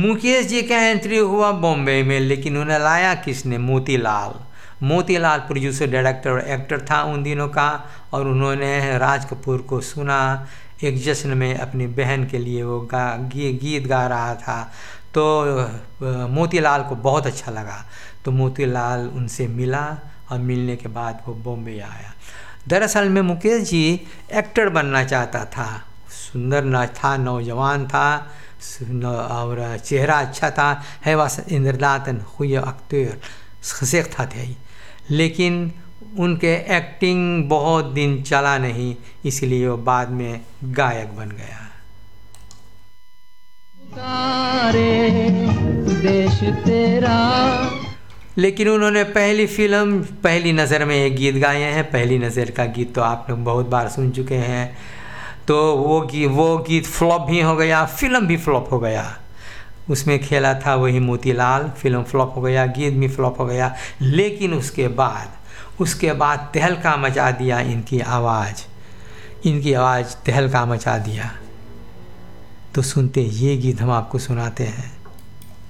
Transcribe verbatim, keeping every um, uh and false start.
मुकेश जी का एंट्री हुआ बॉम्बे में, लेकिन उन्हें लाया किसने? मोतीलाल। मोतीलाल प्रोड्यूसर, डायरेक्टर और एक्टर था उन दिनों का, और उन्होंने राज कपूर को सुना एक जश्न में, अपनी बहन के लिए वो गा गी, गीत गा रहा था, तो मोतीलाल को बहुत अच्छा लगा। तो मोतीलाल उनसे मिला और मिलने के बाद वो बॉम्बे आया। दरअसल में मुकेश जी एक्टर बनना चाहता था, सुंदर न था, नौजवान था और चेहरा अच्छा था, है वास इंद्रदातन हुई अक्तर शेख था थे, लेकिन उनके एक्टिंग बहुत दिन चला नहीं, इसलिए वो बाद में गायक बन गया। देश तेरा। लेकिन उन्होंने पहली फिल्म पहली नज़र में एक गीत गाए हैं। पहली नज़र का गीत तो आप लोग बहुत बार सुन चुके हैं। तो वो गीत वो गीत फ्लॉप भी हो गया, फिल्म भी फ्लॉप हो गया। उसमें खेला था वही मोतीलाल, फिल्म फ्लॉप हो गया, गीत भी फ्लॉप हो गया। लेकिन उसके बाद उसके बाद तहलका मचा दिया इनकी आवाज़, इनकी आवाज़ तहलका मचा दिया। तो सुनते ये गीत हम आपको सुनाते हैं।